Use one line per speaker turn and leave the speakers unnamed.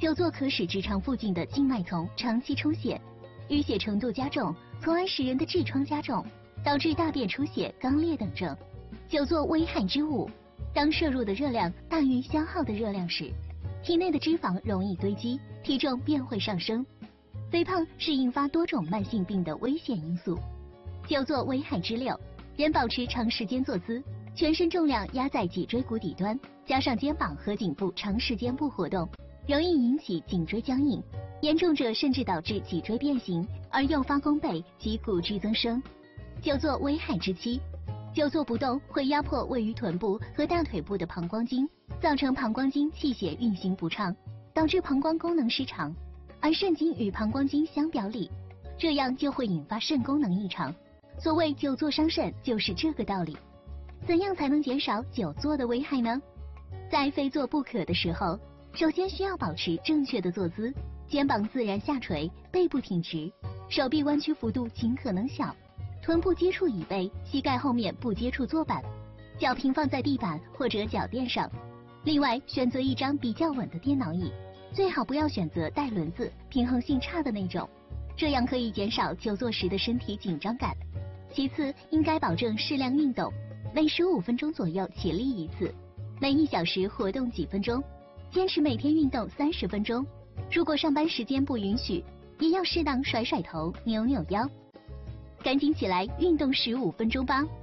久坐可使直肠附近的静脉丛长期充血，淤血程度加重，从而使人的痔疮加重，导致大便出血、肛裂等症。久坐危害之物，当摄入的热量大于消耗的热量时，体内的脂肪容易堆积，体重便会上升。肥胖是引发多种慢性病的危险因素。久坐危害之六，人保持长时间坐姿，全身重量压在脊椎骨底端，加上肩膀和颈部长时间不活动，容易引起颈椎僵硬，严重者甚至导致脊椎变形，而诱发弓背及骨质增生。久坐危害之七，久坐不动会压迫位于臀部和大腿部的膀胱经，造成膀胱经气血运行不畅，导致膀胱功能失常，而肾经与膀胱经相表里，这样就会引发肾功能异常。所谓久坐伤肾，就是这个道理。怎样才能减少久坐的危害呢？在非坐不可的时候，首先需要保持正确的坐姿，肩膀自然下垂，背部挺直，手臂弯曲幅度尽可能小，臀部接触椅背，膝盖后面不接触坐板，脚平放在地板或者脚垫上。另外，选择一张比较稳的电脑椅，最好不要选择带轮子、平衡性差的那种，这样可以减少久坐时的身体紧张感。其次，应该保证适量运动，每15分钟左右起立一次，每1小时活动几分钟，坚持每天运动30分钟。如果上班时间不允许，也要适当甩甩头、扭扭腰。赶紧起来运动15分钟吧。